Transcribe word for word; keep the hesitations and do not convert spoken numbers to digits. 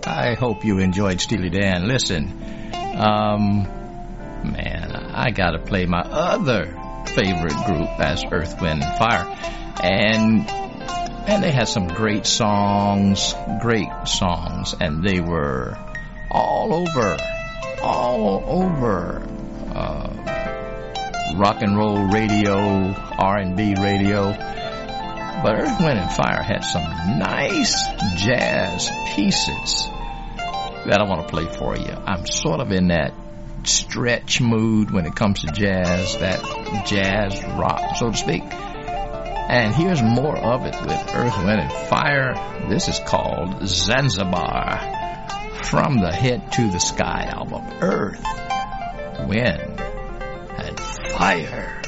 I hope you enjoyed Steely Dan. Listen, um, man, I gotta play my other favorite group as Earth, Wind and Fire. And, and they had some great songs, great songs, and they were all over, all over, uh, rock and roll radio, R and B radio. But Earth, Wind and Fire had some nice jazz pieces that I want to play for you. I'm sort of in that stretch mood when it comes to jazz, that jazz rock, so to speak. And here's more of it with Earth, Wind and Fire. This is called Zanzibar, from the Head to the Sky album. Earth, Wind and Fire.